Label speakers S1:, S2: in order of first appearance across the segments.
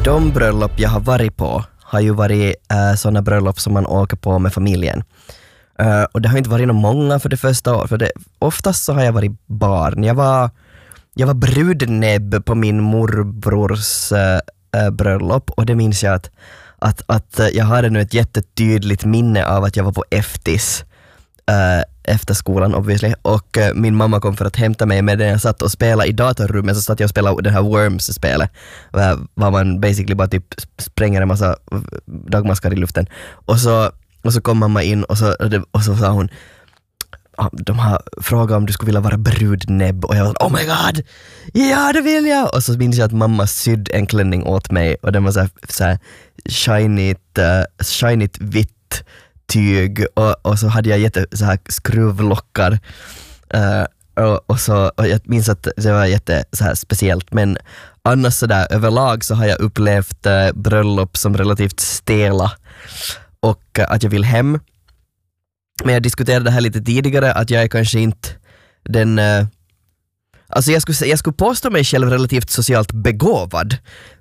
S1: de bröllop jag har varit på har ju varit sådana bröllop som man åker på med familjen. Och det har inte varit några många för det första året. För oftast så har jag varit barn. Jag var brudnäbb på min morbrors bröllop, och det minns jag att jag hade nu ett jättetydligt minne av att jag var på eftis efter skolan obviously, och min mamma kom för att hämta mig med den jag satt och spelade i datorrummet. Så satt jag och spelade det här Worms-spelet var man basically bara typ spränger en massa dagmaskar i luften, och så kom mamma in och så sa hon, de har frågat om du skulle vilja vara brudnäbb, och jag var oh my god, ja det vill jag. Och så minns jag att mamma sydde en klänning åt mig, och den var så här shiny vitt tyg, och så hade jag så här skruvlockar, och jag minns att det var jätte så här speciellt. Men annars så där överlag så har jag upplevt bröllop som relativt stela, och att jag vill hem. Men jag diskuterade det här lite tidigare, att jag är kanske inte den... Alltså jag skulle påstå mig själv relativt socialt begåvad,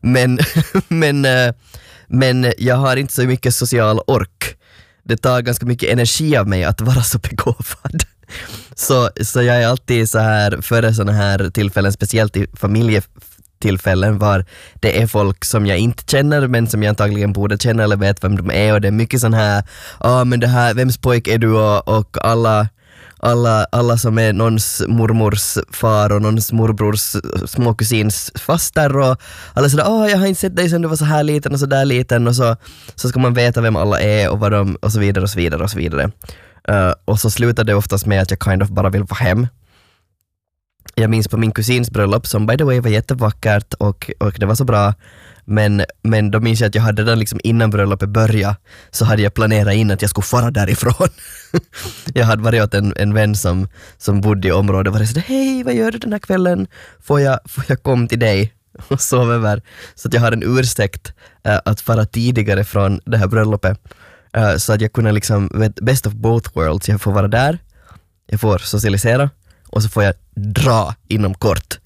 S1: men jag har inte så mycket social ork. Det tar ganska mycket energi av mig att vara så begåvad. Så jag är alltid så här före såna här tillfällen, speciellt i familjetillfällen, var det är folk som jag inte känner men som jag antagligen borde känna eller vet vem de är, och det är mycket sån här men det här, vems pojk är du, och alla som är någons mormors far och någons morbrors småkusins faster, och alla sådär, jag har inte sett dig sedan du var så här liten och så där liten, och så ska man veta vem alla är och vad de, och så vidare och så vidare och så vidare. Och så slutar det oftast med att jag kind of bara vill vara hem. Jag minns på min kusins bröllop, som by the way var jättevackert och det var så bra, men då minns jag att jag hade den liksom innan bröllopet började, så hade jag planerat in att jag skulle fara därifrån. Jag hade varit åt en vän som bodde i området, var det så hej, vad gör du den här kvällen? Får jag komma till dig och sova över? Så att jag har en ursäkt att fara tidigare från det här bröllopet, så att jag kunde liksom, best of both worlds, jag får vara där, jag får socialisera, och så får jag dra inom kort.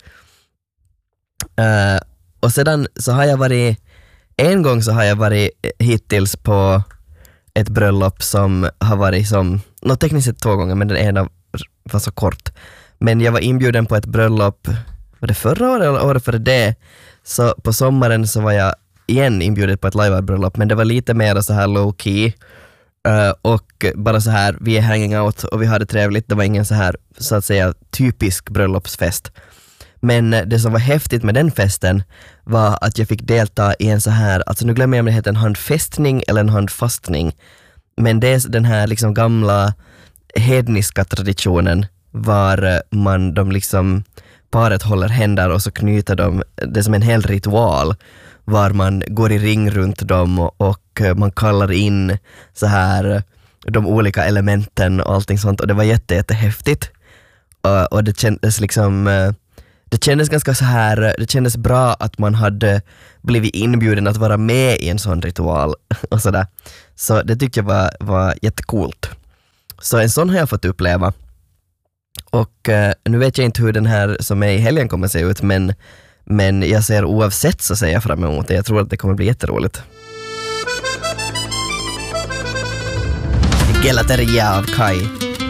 S1: Och sedan så har jag varit, en gång så har jag varit hittills på ett bröllop som har varit som, tekniskt sett 2 gånger, men den ena var så kort. Men jag var inbjuden på ett bröllop, var det förra året eller året före det? Så på sommaren så var jag igen inbjuden på ett live-bröllop, men det var lite mer så här low-key. Och bara så här, vi är hanging out och vi hade trevligt. Det var ingen så här, så att säga, typisk bröllopsfest. Men det som var häftigt med den festen var att jag fick delta i en så här, alltså nu glömmer jag om det heter en handfästning eller en handfastning, men det är den här liksom gamla hedniska traditionen var de liksom, paret håller händer och så knyter de, det är som en hel ritual var man går i ring runt dem och man kallar in så här de olika elementen och allting sånt, och det var jättehäftigt. Och det kändes liksom, det kändes ganska så här, det kändes bra att man hade blivit inbjuden att vara med i en sån ritual och sådär. Så det tyckte jag var jättecoolt. Så en sån har jag fått uppleva. Och nu vet jag inte hur den här som är i helgen kommer se ut, men jag ser oavsett så ser jag fram emot det. Jag tror att det kommer bli jätteroligt. Gelateria av Kai.